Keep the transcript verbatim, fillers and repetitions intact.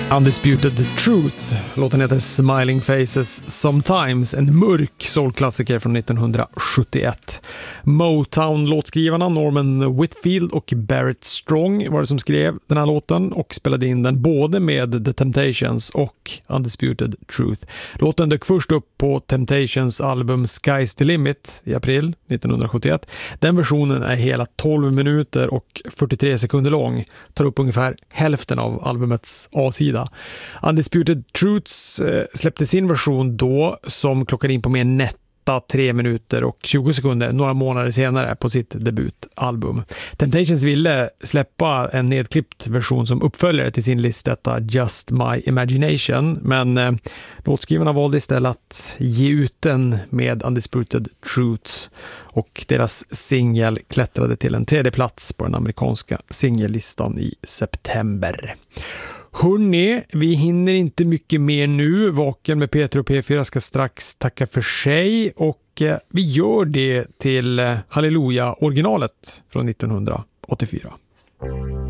Undisputed Truth. Låten heter Smiling Faces Sometimes, en mörk soulklassiker från nittonhundrasjuttioett. Motown-låtskrivarna Norman Whitfield och Barrett Strong var det som skrev den här låten och spelade in den både med The Temptations och Undisputed Truth. Låten dök först upp på Temptations album Sky's the Limit i april nittonhundrasjuttioett. Den versionen är hela tolv minuter och fyrtiotre sekunder lång, tar upp ungefär hälften av albumets A-sida. Undisputed Truths eh, släppte sin version då, som klockade in på mer nätta tre minuter och tjugo sekunder några månader senare på sitt debutalbum. Temptations ville släppa en nedklippt version som uppföljare till sin listetta Just My Imagination, men eh, låtskrivarna valde istället att ge ut den med Undisputed Truth, och deras singel klättrade till en tredje plats på den amerikanska singellistan i september. Hörrni, vi hinner inte mycket mer nu. Vaken med Peter och P fyra ska strax tacka för sig, och eh, vi gör det till eh, Halleluja originalet från nittonhundraåttiofyra.